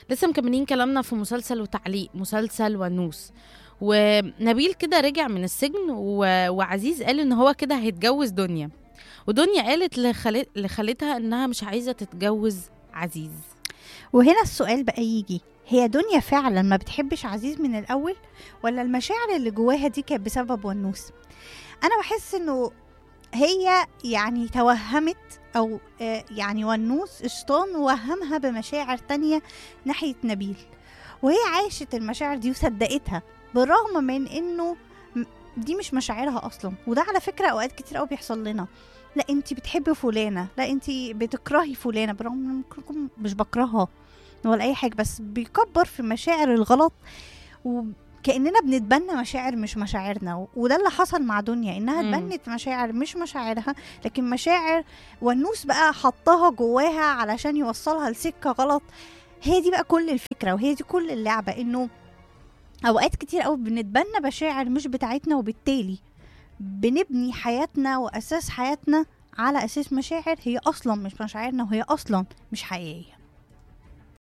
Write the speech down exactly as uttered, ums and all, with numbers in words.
لسه مكملين كلامنا في مسلسل وتعليق، مسلسل ونوس. ونبيل كده رجع من السجن و... وعزيز قال ان هو كده هيتجوز دنيا، ودنيا قالت لخالت... لخالتها انها مش عايزة تتجوز عزيز. وهنا السؤال بقى يجي، هي دنيا فعلا ما بتحبش عزيز من الأول، ولا المشاعر اللي جواها دي كانت بسبب ونوس؟ أنا بحس إنه هي يعني توهمت، أو آه يعني ونوس الشيطان وهمها بمشاعر تانية ناحية نبيل، وهي عاشت المشاعر دي وصدقتها بالرغم من إنه م- دي مش مشاعرها أصلا. وده على فكرة أوقات كتير أوي بيحصل لنا، لا انتي بتحبي فلانة، لا انتي بتكرهي فلانة، برغم ان ممكن مش بكرهها ولا اي حاجة، بس بيكبر في مشاعر الغلط وكأننا بنتبنى مشاعر مش مشاعرنا. و- وده اللي حصل مع دنيا، انها مم. اتبنت مشاعر مش مشاعرها، لكن مشاعر ونوس بقى حطها جواها علشان يوصلها لسكة غلط. هي دي بقى كل الفكرة، وهي دي كل اللعبة، انه اوقات كتير قوي بنتبنى مشاعر مش بتاعتنا، وبالتالي بنبني حياتنا واساس حياتنا على اساس مشاعر هي اصلا مش مشاعرنا، وهي اصلا مش حقيقية.